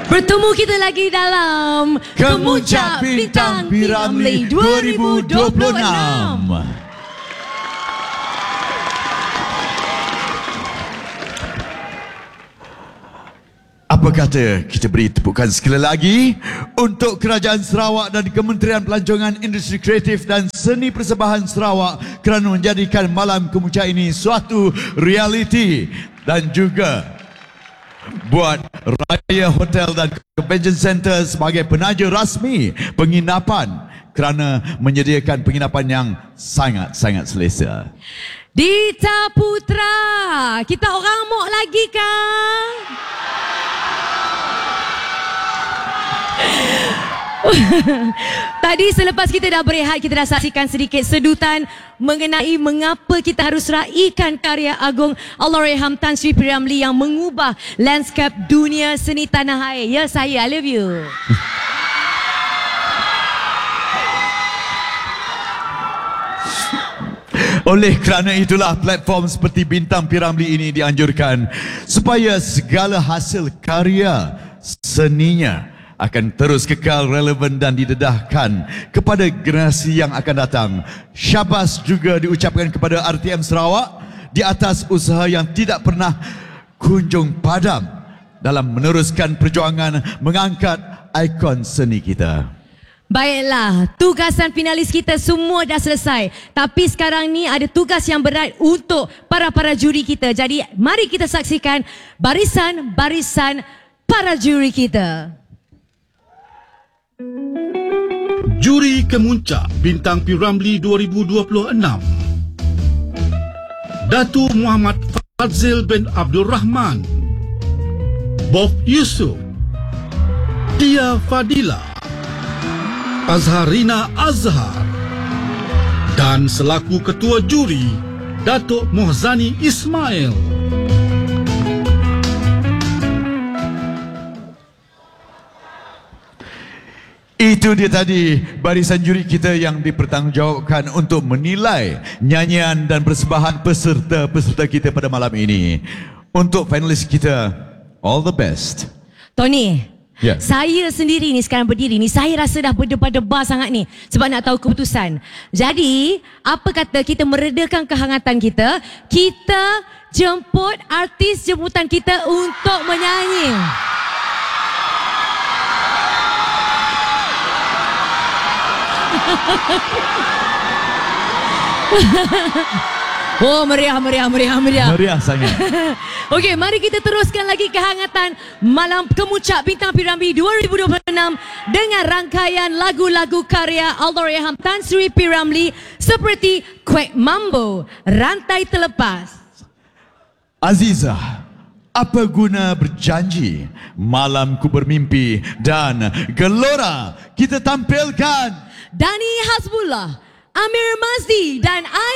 Bertemu kita lagi dalam Kemuncak Bintang P. Ramlee 2026. Apa kata kita beri tepukan sekali lagi untuk Kerajaan Sarawak dan Kementerian Pelancongan Industri Kreatif dan Seni Persembahan Sarawak kerana menjadikan malam kemuncak ini suatu realiti, dan juga buat Raya Hotel dan Convention Center sebagai penaja rasmi penginapan kerana menyediakan penginapan yang sangat-sangat selesa. Dita Putra, kita orang mok lagi kan? Tadi selepas kita dah berehat, kita dah saksikan sedikit sedutan mengenai mengapa kita harus raikan karya agung Allahyarham Tan Sri P. Ramlee yang mengubah lanskap dunia seni tanah air. Ya, saya, I love you. Oleh kerana itulah platform seperti Bintang P. Ramlee ini dianjurkan supaya segala hasil karya seninya akan terus kekal relevan dan didedahkan kepada generasi yang akan datang. Syabas juga diucapkan kepada RTM Sarawak di atas usaha yang tidak pernah kunjung padam dalam meneruskan perjuangan mengangkat ikon seni kita. Baiklah, tugasan finalis kita semua dah selesai. Tapi sekarang ni ada tugas yang berat untuk para juri kita. Jadi mari kita saksikan barisan-barisan para juri kita. Juri Kemuncak Bintang P. Ramlee 2026, Datuk Muhammad Fadzil bin Abdul Rahman, Bob Yusuf, Tia Fadila, Azharina Azhar, dan selaku ketua juri Datuk Mohzani Ismail. Itu dia tadi barisan juri kita yang dipertanggungjawabkan untuk menilai nyanyian dan persembahan peserta-peserta kita pada malam ini. Untuk finalis kita, all the best. Tony, Ya. saya sendiri ni sekarang berdiri ni, saya rasa dah berdebar-debar sangat ni sebab nak tahu keputusan. Jadi, apa kata kita meredakan kehangatan kita, kita jemput artis jemputan kita untuk menyanyi. Oh, meriah. Meriah sangat. Okey, mari kita teruskan lagi kehangatan malam kemuncak Bintang P. Ramlee 2026 dengan rangkaian lagu-lagu karya Allahyarham Tan Sri P. Ramlee seperti Kwek Mambo, Rantai Terlepas. Azizah, apa guna berjanji, malam ku bermimpi, dan Gelora kita tampilkan Dani Hasbullah, Amir Mazdi dan